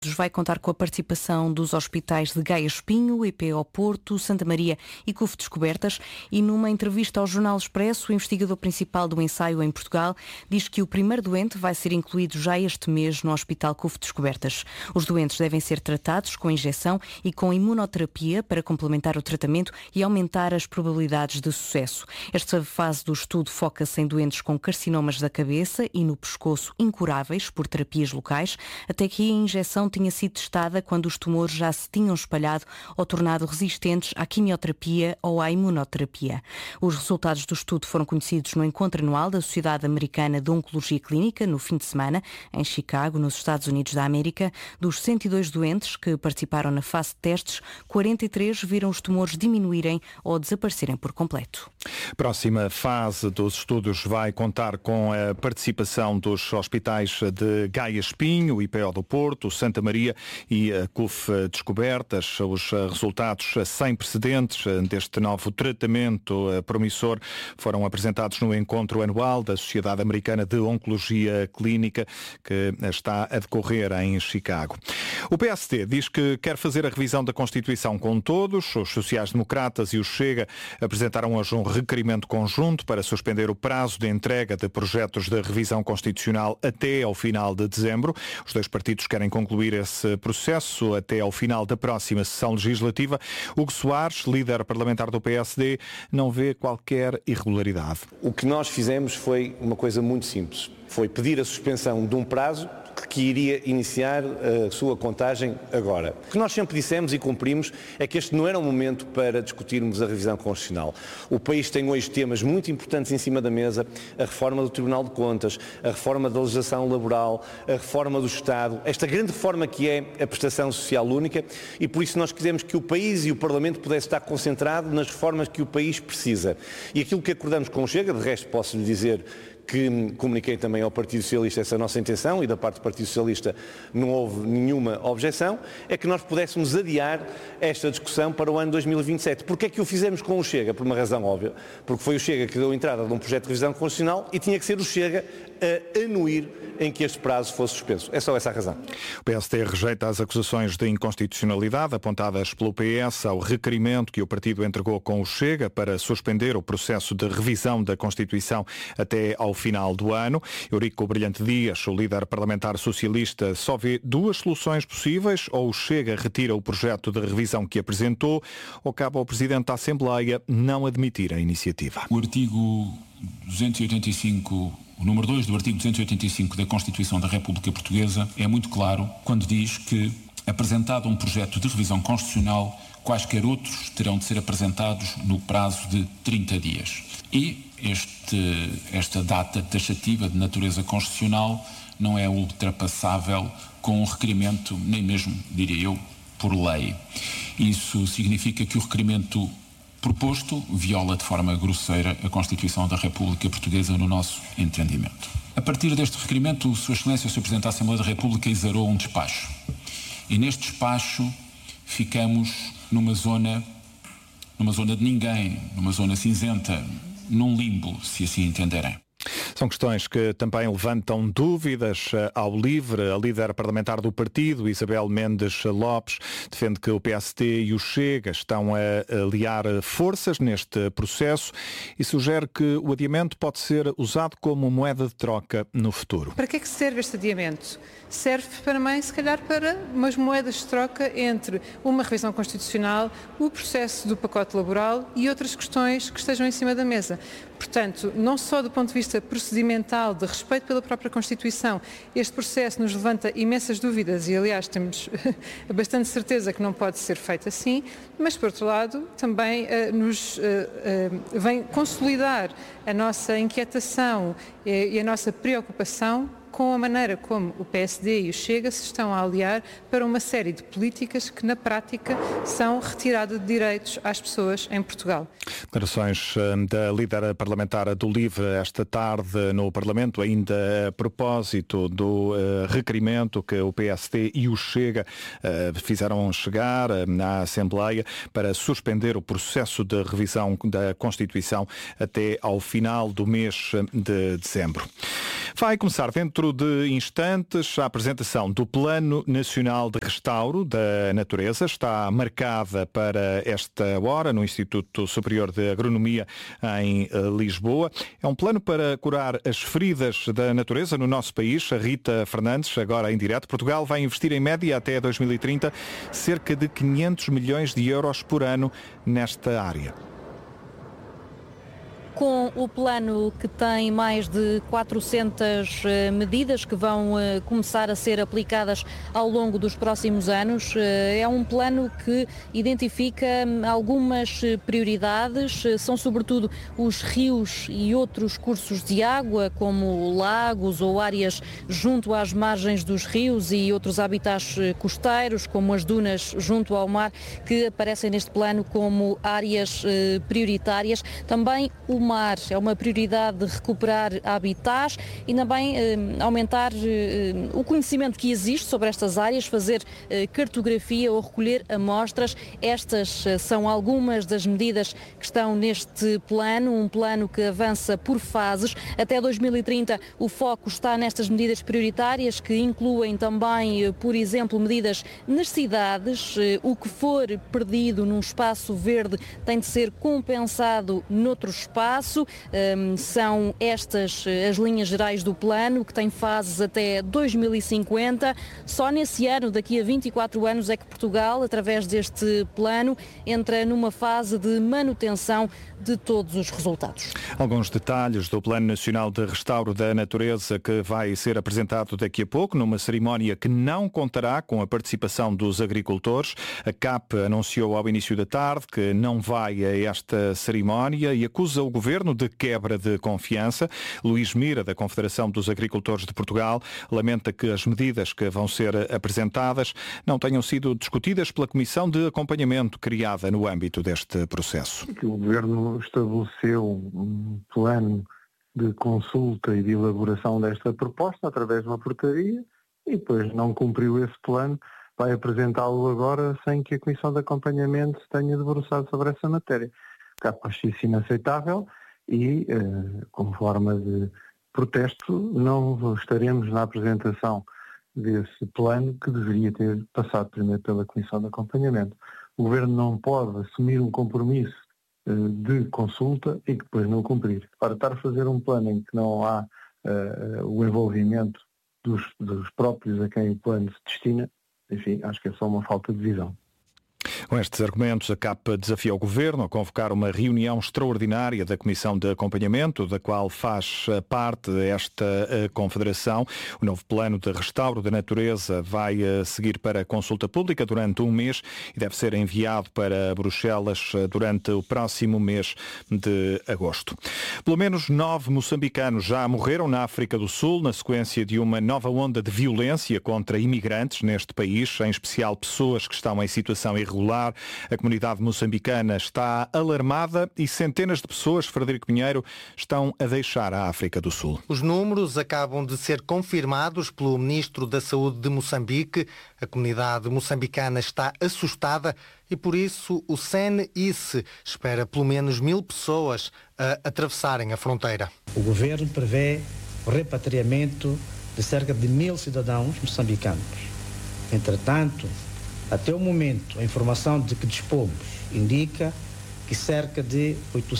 vai contar com a participação dos hospitais de Gaia Espinho, IPO Porto, Santa Maria e CUF Descobertas, e numa entrevista ao Jornal Expresso, o investigador principal do ensaio em Portugal diz que o primeiro doente vai ser incluído já este mês no Hospital CUF Descobertas. Os doentes devem ser tratados com injeção e com imunoterapia para complementar o tratamento e aumentar as probabilidades de sucesso. Esta fase do estudo foca-se em doentes com carcinomas da cabeça e no pescoço incuráveis por terapias locais, até que a injeção tinha sido testada quando os tumores já se tinham espalhado ou tornado resistentes à quimioterapia ou à imunoterapia. Os resultados do estudo foram conhecidos no encontro anual da Sociedade Americana de Oncologia Clínica, no fim de semana, em Chicago, nos Estados Unidos da América. Dos 102 doentes que participaram na fase de testes, 43 viram os tumores diminuírem ou desaparecerem por completo. Próxima fase dos estudos vai contar com a participação dos hospitais de Gaia Espinho, IPO do Porto, Santa Maria e a CUF Descobertas. Os resultados sem precedentes deste novo tratamento promissor foram apresentados no encontro anual da Sociedade Americana de Oncologia Clínica, que está a decorrer em Chicago. O PSD diz que quer fazer a revisão da Constituição com todos. Os sociais-democratas e o Chega apresentaram hoje um requerimento conjunto para suspender o prazo de entrega de projetos de revisão constitucional até ao final de dezembro. Os dois partidos querem concluir esse processo até ao final da próxima sessão legislativa. Hugo Soares, líder parlamentar do PSD, não vê qualquer irregularidade. O que nós fizemos foi uma coisa muito simples. Foi pedir a suspensão de um prazo que iria iniciar a sua contagem agora. O que nós sempre dissemos e cumprimos é que este não era um momento para discutirmos a revisão constitucional. O país tem hoje temas muito importantes em cima da mesa: a reforma do Tribunal de Contas, a reforma da legislação laboral, a reforma do Estado, esta grande reforma que é a prestação social única, e por isso nós quisemos que o país e o Parlamento pudessem estar concentrados nas reformas que o país precisa. E aquilo que acordamos com o Chega, de resto posso lhe dizer que comuniquei também ao Partido Socialista essa nossa intenção, e da parte do Partido Socialista não houve nenhuma objeção, é que nós pudéssemos adiar esta discussão para o ano 2027. Porquê é que o fizemos com o Chega? Por uma razão óbvia, porque foi o Chega que deu entrada de um projeto de revisão constitucional e tinha que ser o Chega a anuir em que este prazo fosse suspenso. É só essa a razão. O PSD rejeita as acusações de inconstitucionalidade apontadas pelo PS ao requerimento que o partido entregou com o Chega para suspender o processo de revisão da Constituição até ao final do ano. Eurico Brilhante Dias, o líder parlamentar socialista, só vê duas soluções possíveis: ou o Chega retira o projeto de revisão que apresentou, ou cabe ao Presidente da Assembleia não admitir a iniciativa. O artigo 285, o número 2 do artigo 285 da Constituição da República Portuguesa é muito claro quando diz que, apresentado um projeto de revisão constitucional, quaisquer outros terão de ser apresentados no prazo de 30 dias. E esta data taxativa de natureza constitucional não é ultrapassável com um requerimento, nem mesmo, diria eu, por lei. Isso significa que o requerimento proposto viola de forma grosseira a Constituição da República Portuguesa, no nosso entendimento. A partir deste requerimento, Sua Excelência, o Sr. Presidente da Assembleia da República, exarou um despacho. E neste despacho ficamos numa zona de ninguém, numa zona cinzenta, num limbo, se assim entenderem. São questões que também levantam dúvidas ao LIVRE. A líder parlamentar do partido, Isabel Mendes Lopes, defende que o PSD e o Chega estão a aliar forças neste processo e sugere que o adiamento pode ser usado como moeda de troca no futuro. Para que é que serve este adiamento? Serve também, se calhar, para umas moedas de troca entre uma revisão constitucional, o processo do pacote laboral e outras questões que estejam em cima da mesa. Portanto, não só do ponto de vista procedimental, de respeito pela própria Constituição, este processo nos levanta imensas dúvidas e, aliás, temos bastante certeza que não pode ser feito assim, mas, por outro lado, também vem consolidar a nossa inquietação e a nossa preocupação com a maneira como o PSD e o Chega se estão a aliar para uma série de políticas que, na prática, são retirada de direitos às pessoas em Portugal. Declarações da líder parlamentar do LIVRE esta tarde no Parlamento, ainda a propósito do requerimento que o PSD e o Chega fizeram chegar na Assembleia para suspender o processo de revisão da Constituição até ao final do mês de dezembro. Vai começar dentro dentro de instantes, a apresentação do Plano Nacional de Restauro da Natureza está marcada para esta hora no Instituto Superior de Agronomia em Lisboa. É um plano para curar as feridas da natureza no nosso país. A Rita Fernandes, agora em direto. Portugal vai investir em média até 2030 cerca de 500 milhões de euros por ano nesta área. Com o plano que tem mais de 400 medidas que vão começar a ser aplicadas ao longo dos próximos anos, é um plano que identifica algumas prioridades, são sobretudo os rios e outros cursos de água, como lagos ou áreas junto às margens dos rios e outros habitats costeiros, como as dunas junto ao mar, que aparecem neste plano como áreas prioritárias. Também o mar é uma prioridade de recuperar habitats e também aumentar o conhecimento que existe sobre estas áreas, fazer cartografia ou recolher amostras. Estas são algumas das medidas que estão neste plano, um plano que avança por fases. Até 2030 o foco está nestas medidas prioritárias, que incluem também, por exemplo, medidas nas cidades. O que for perdido num espaço verde tem de ser compensado noutro espaço. São estas as linhas gerais do plano, que tem fases até 2050. Só nesse ano, daqui a 24 anos, é que Portugal, através deste plano, entra numa fase de manutenção de todos os resultados. Alguns detalhes do Plano Nacional de Restauro da Natureza, que vai ser apresentado daqui a pouco, numa cerimónia que não contará com a participação dos agricultores. A CAP anunciou ao início da tarde que não vai a esta cerimónia e acusa o Governo de quebra de confiança. Luís Mira, da Confederação dos Agricultores de Portugal, lamenta que as medidas que vão ser apresentadas não tenham sido discutidas pela Comissão de Acompanhamento criada no âmbito deste processo. O Governo estabeleceu um plano de consulta e de elaboração desta proposta através de uma portaria e depois não cumpriu esse plano, vai apresentá-lo agora sem que a Comissão de Acompanhamento se tenha debruçado sobre essa matéria. Acho isso inaceitável e, como forma de protesto, não estaremos na apresentação desse plano, que deveria ter passado primeiro pela Comissão de Acompanhamento. O Governo não pode assumir um compromisso de consulta e que depois não cumprir. Para estar a fazer um plano em que não há o envolvimento dos próprios a quem o plano se destina, enfim, acho que é só uma falta de visão. Com estes argumentos, a CAP desafia o Governo a convocar uma reunião extraordinária da Comissão de Acompanhamento, da qual faz parte esta Confederação. O novo Plano de Restauro da Natureza vai seguir para consulta pública durante um mês e deve ser enviado para Bruxelas durante o próximo mês de agosto. Pelo menos 9 moçambicanos já morreram na África do Sul na sequência de uma nova onda de violência contra imigrantes neste país, em especial pessoas que estão em situação irregular. A comunidade moçambicana está alarmada e centenas de pessoas, Frederico Pinheiro, estão a deixar a África do Sul. Os números acabam de ser confirmados pelo Ministro da Saúde de Moçambique. A comunidade moçambicana está assustada e, por isso, o CNIS espera pelo menos 1000 pessoas a atravessarem a fronteira. O governo prevê o repatriamento de cerca de 1000 cidadãos moçambicanos. Entretanto, até o momento, a informação de que dispomos indica que cerca de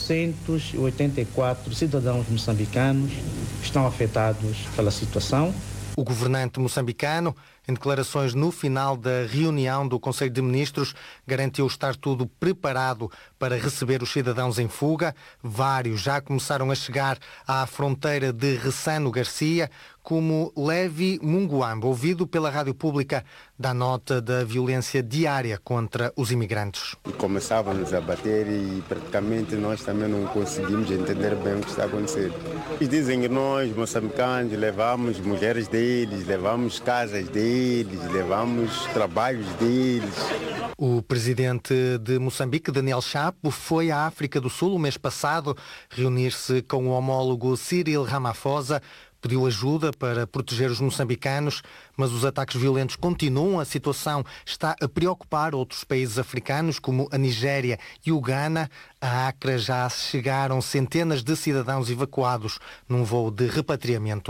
884 cidadãos moçambicanos estão afetados pela situação. O governante moçambicano, em declarações no final da reunião do Conselho de Ministros, garantiu estar tudo preparado para receber os cidadãos em fuga. Vários já começaram a chegar à fronteira de Ressano Garcia, como Levi Munguamba, ouvido pela rádio pública, dá nota da violência diária contra os imigrantes. Começavam-nos a bater e praticamente nós também não conseguimos entender bem o que está acontecendo. Eles dizem que nós, moçambicanos, levamos mulheres deles, levamos casas deles, levamos trabalhos deles. O presidente de Moçambique, Daniel Chapo, foi à África do Sul o mês passado reunir-se com o homólogo Cyril Ramaphosa. Pediu ajuda para proteger os moçambicanos, mas os ataques violentos continuam. A situação está a preocupar outros países africanos, como a Nigéria e o Ghana. A Acre já chegaram centenas de cidadãos evacuados num voo de repatriamento.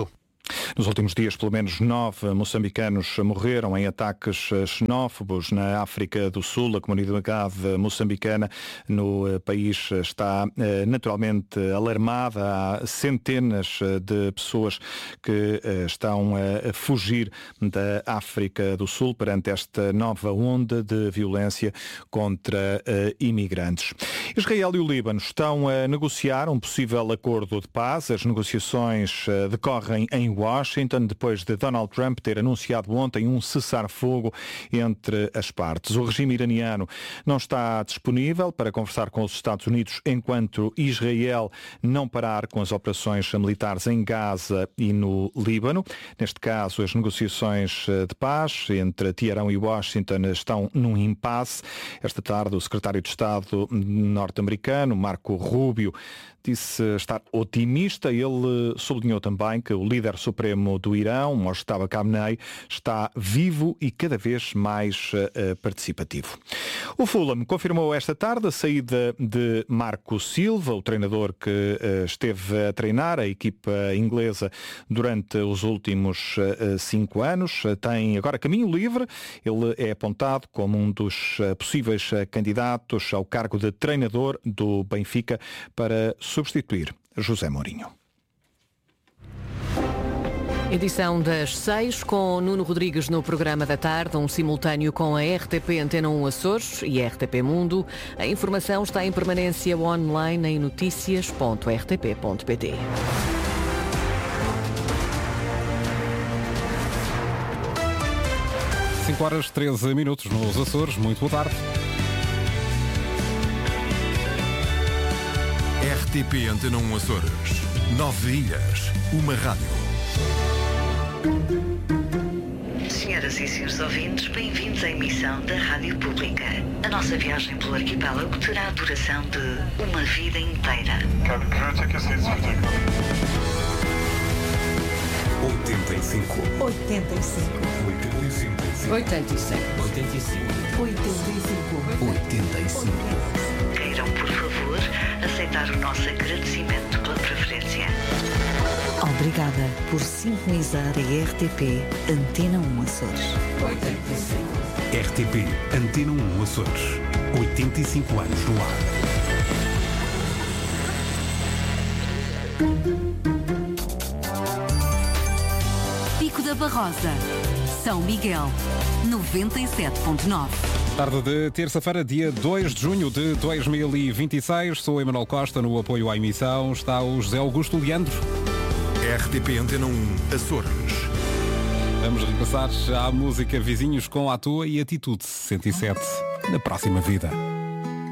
Nos últimos dias, pelo menos 9 moçambicanos morreram em ataques xenófobos na África do Sul. A comunidade moçambicana no país está naturalmente alarmada. Há centenas de pessoas que estão a fugir da África do Sul perante esta nova onda de violência contra imigrantes. Israel e o Líbano estão a negociar um possível acordo de paz. As negociações decorrem em Washington, depois de Donald Trump ter anunciado ontem um cessar-fogo entre as partes. O regime iraniano não está disponível para conversar com os Estados Unidos enquanto Israel não parar com as operações militares em Gaza e no Líbano. Neste caso, as negociações de paz entre Teherão e Washington estão num impasse. Esta tarde, o secretário de Estado norte-americano, Marco Rubio, disse estar otimista. Ele sublinhou também que o líder supremo do Irão, Mojtaba Khamenei, está vivo e cada vez mais participativo. O Fulham confirmou esta tarde a saída de Marco Silva, o treinador que esteve a treinar a equipa inglesa durante os últimos 5 anos. Tem agora caminho livre. Ele é apontado como um dos possíveis candidatos ao cargo de treinador do Benfica para substituir José Mourinho. Edição das 6, com Nuno Rodrigues no programa da tarde, um simultâneo com a RTP Antena 1 Açores e a RTP Mundo. A informação está em permanência online em noticias.rtp.pt. 5h13 nos Açores. Muito boa tarde. RTP Antena 1 Açores. 9 ilhas, uma rádio. Senhoras e senhores ouvintes, bem-vindos à emissão da Rádio Pública. A nossa viagem pelo arquipélago terá a duração de uma vida inteira. 85. 85. Queiram, por favor, aceitar o nosso agradecimento pela preferência. Obrigada por sintonizar a RTP Antena 1 Açores. 85. RTP Antena 1 Açores. 85 anos no ar. Pico da Barrosa, São Miguel, 97.9. Tarde de terça-feira, dia 2 de junho de 2026. Sou Emanuel Costa, no apoio à emissão está o José Augusto Leandro. RTP Antena 1 Açores. Vamos regressar à música Vizinhos com A Tua e Atitude 67 na próxima vida.